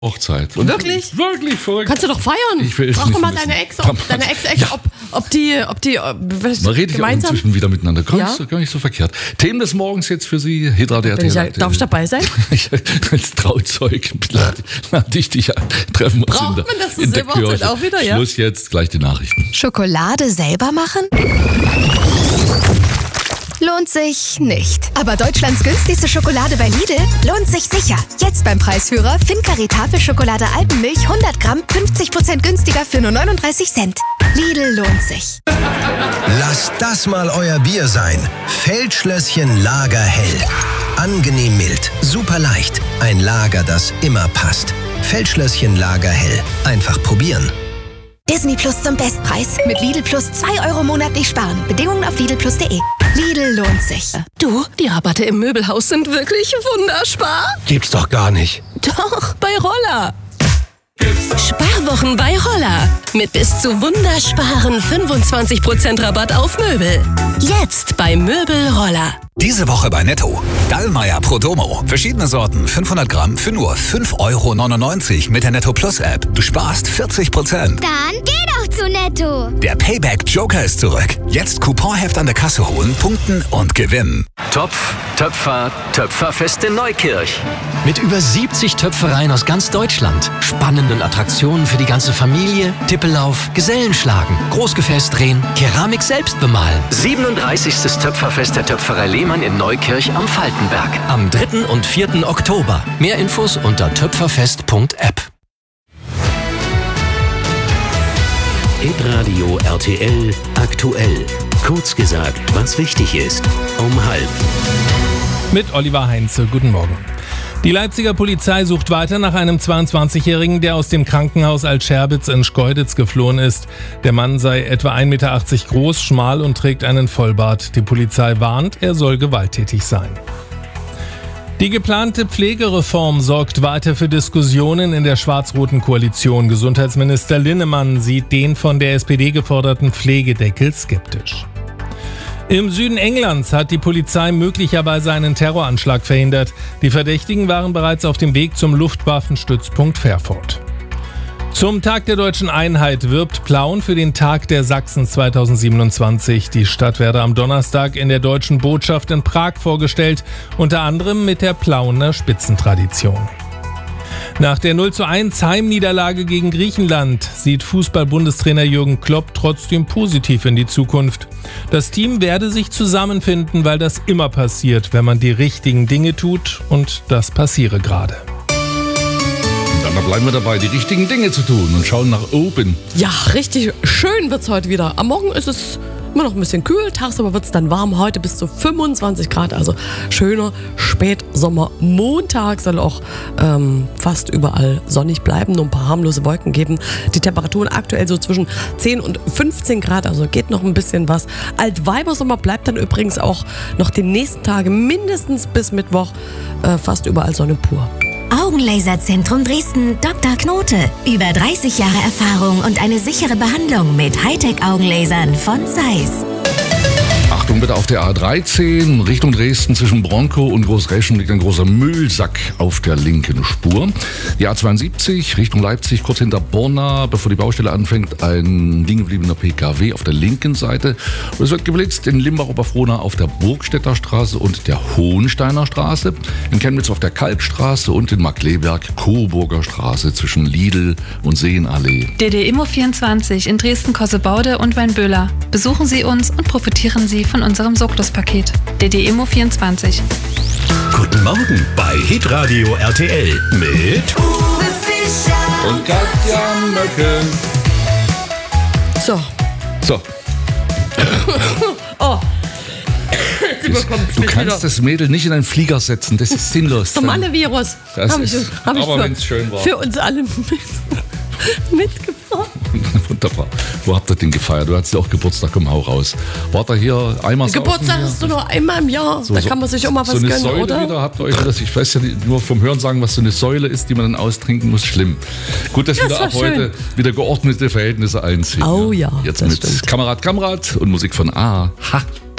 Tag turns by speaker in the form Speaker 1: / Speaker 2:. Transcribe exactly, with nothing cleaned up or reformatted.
Speaker 1: Hochzeit. Und
Speaker 2: wirklich?
Speaker 1: Wirklich verrückt.
Speaker 2: Kannst du doch feiern.
Speaker 1: Ich will es
Speaker 2: Frag
Speaker 1: nicht
Speaker 2: doch mal
Speaker 1: wissen.
Speaker 2: deine Ex, ob, deine Ex-Ex,
Speaker 1: Ja.
Speaker 2: ob, ob die, ob die, ob, was,
Speaker 1: Man redet ja auch
Speaker 2: gemeinsam.
Speaker 1: inzwischen wieder miteinander. Gar,
Speaker 2: Ja.
Speaker 1: nicht so, gar nicht so verkehrt. Themen des Morgens jetzt für Sie. Hitradio
Speaker 2: Bin ich ja,
Speaker 1: R T L.
Speaker 2: darf ich dabei sein?
Speaker 1: Als Trauzeug lade lade ich dich ein. Treffen wir uns
Speaker 2: Braucht
Speaker 1: in der,
Speaker 2: man das zur
Speaker 1: in der
Speaker 2: Silberhochzeit
Speaker 1: Kirche.
Speaker 2: auch wieder, ja?
Speaker 1: Schluss jetzt, gleich die Nachrichten.
Speaker 3: Schokolade selber machen? Lohnt sich nicht. Aber Deutschlands günstigste Schokolade bei Lidl lohnt sich sicher. Jetzt beim Preisführer Fincari Tafelschokolade Alpenmilch hundert Gramm fünfzig Prozent günstiger für nur neununddreißig Cent. Lidl lohnt sich.
Speaker 4: Lasst das mal euer Bier sein. Feldschlösschen Lagerhell. Angenehm mild, super leicht. Ein Lager, das immer passt. Feldschlösschen Lagerhell. Einfach probieren.
Speaker 3: Disney Plus zum Bestpreis. Mit Lidl Plus zwei Euro monatlich sparen. Bedingungen auf lidl plus punkt de. Lidl lohnt sich.
Speaker 5: Du, die Rabatte im Möbelhaus sind wirklich wunderspar.
Speaker 4: Gibt's doch gar nicht.
Speaker 5: Doch, bei Roller. Sparwochen bei Roller. Mit bis zu wundersparen fünfundzwanzig Prozent Rabatt auf Möbel. Jetzt bei Möbel Roller.
Speaker 6: Diese Woche bei Netto. Dallmayr Pro Domo. Verschiedene Sorten, fünfhundert Gramm für nur fünf Euro neunundneunzig mit der Netto Plus App. Du sparst vierzig Prozent.
Speaker 7: Dann geh doch zu Netto.
Speaker 6: Der Payback Joker ist zurück. Jetzt Couponheft an der Kasse holen, punkten und gewinnen.
Speaker 8: Topf, Töpfer, Töpferfest in Neukirch.
Speaker 9: Mit über siebzig Töpfereien aus ganz Deutschland, spannenden Attraktionen für die ganze Familie, Tippellauf, Gesellenschlagen, Großgefäß drehen, Keramik selbst bemalen.
Speaker 8: siebenunddreißigstes Töpferfest der Töpferei Lehmann in Neukirch am Faltenberg.
Speaker 9: Am dritten und vierten Oktober. Mehr Infos unter töpferfest punkt app.
Speaker 10: Hitradio R T L aktuell. Kurz gesagt, was wichtig ist. Um halb.
Speaker 11: Mit Oliver Heinze. Guten Morgen. Die Leipziger Polizei sucht weiter nach einem zweiundzwanzigjährigen, der aus dem Krankenhaus Altscherbitz in Schkeuditz geflohen ist. Der Mann sei etwa ein Meter achtzig groß, schmal und trägt einen Vollbart. Die Polizei warnt, er soll gewalttätig sein. Die geplante Pflegereform sorgt weiter für Diskussionen in der schwarz-roten Koalition. Gesundheitsminister Linnemann sieht den von der S P D geforderten Pflegedeckel skeptisch. Im Süden Englands hat die Polizei möglicherweise einen Terroranschlag verhindert. Die Verdächtigen waren bereits auf dem Weg zum Luftwaffenstützpunkt Fairford. Zum Tag der Deutschen Einheit wirbt Plauen für den Tag der Sachsen zweitausendsiebenundzwanzig. Die Stadt werde am Donnerstag in der Deutschen Botschaft in Prag vorgestellt, unter anderem mit der Plauener Spitzentradition. Nach der null zu eins Heimniederlage gegen Griechenland sieht Fußball-Bundestrainer Jürgen Klopp trotzdem positiv in die Zukunft. Das Team werde sich zusammenfinden, weil das immer passiert, wenn man die richtigen Dinge tut, und das passiere gerade.
Speaker 1: Dann bleiben wir dabei, die richtigen Dinge zu tun und schauen nach oben.
Speaker 2: Ja, richtig schön wird's heute wieder. Am Morgen ist es immer noch ein bisschen kühl, tagsüber wird's dann warm. Heute bis zu fünfundzwanzig Grad, also schöner Spätsommer. Montag soll auch ähm, fast überall sonnig bleiben, nur ein paar harmlose Wolken geben. Die Temperaturen aktuell so zwischen zehn und fünfzehn Grad, also geht noch ein bisschen was. Altweibersommer bleibt dann übrigens auch noch die nächsten Tage mindestens bis Mittwoch äh, fast überall Sonne pur.
Speaker 7: Augenlaserzentrum Dresden, Doktor Knote. Über dreißig Jahre Erfahrung und eine sichere Behandlung mit Hightech-Augenlasern von Zeiss.
Speaker 1: Achtung bitte auf der A dreizehn, Richtung Dresden zwischen Bronkow und Großreschen liegt ein großer Müllsack auf der linken Spur. Die A zweiundsiebzig, Richtung Leipzig, kurz hinter Borna, bevor die Baustelle anfängt, ein liegen gebliebener P K W auf der linken Seite. Und es wird geblitzt in Limbach-Oberfrohna auf der Burgstädter Straße und der Hohensteiner Straße, in Chemnitz auf der Kalbstraße und in Markleberg, Coburger Straße zwischen Lidl und Seenallee.
Speaker 12: D D Immo vierundzwanzig in Dresden-Kossebaude und Weinböhler. Besuchen Sie uns und profitieren Sie von unserem Soklos-Paket. D D Immo vierundzwanzig.
Speaker 10: Guten Morgen bei Hitradio R T L mit
Speaker 7: Uwe Fischer
Speaker 1: und Katja Möcken.
Speaker 2: So.
Speaker 1: So.
Speaker 2: Oh. Jetzt überkommt's
Speaker 1: Du
Speaker 2: mich
Speaker 1: kannst
Speaker 2: wieder.
Speaker 1: das Mädel nicht in einen Flieger setzen, das ist sinnlos.
Speaker 2: Das normale Virus.
Speaker 1: Das
Speaker 2: Hab
Speaker 1: ist,
Speaker 2: ich, hab ich
Speaker 1: aber
Speaker 2: für,
Speaker 1: wenn es schön war.
Speaker 2: für uns alle mit, mitgebracht.
Speaker 1: Wunderbar. Wo habt ihr den gefeiert? Du hattest ja auch Geburtstag, komm, hau raus. War da hier einmal so?
Speaker 2: Geburtstag hast du nur einmal im Jahr.
Speaker 1: So,
Speaker 2: da
Speaker 1: so,
Speaker 2: kann man sich auch mal was
Speaker 1: so eine
Speaker 2: gönnen,
Speaker 1: Säule
Speaker 2: oder?
Speaker 1: wieder, habt ihr euch das? Ich weiß ja nicht, nur vom Hören sagen, was so eine Säule ist, die man dann austrinken muss, schlimm. Gut, dass
Speaker 2: Ja,
Speaker 1: wieder
Speaker 2: das
Speaker 1: ab
Speaker 2: war
Speaker 1: heute
Speaker 2: schön.
Speaker 1: wieder geordnete Verhältnisse einziehen.
Speaker 2: Oh ja,
Speaker 1: Jetzt
Speaker 2: das
Speaker 1: mit
Speaker 2: stimmt.
Speaker 1: Kamerad Kamerad und Musik von A. Ha.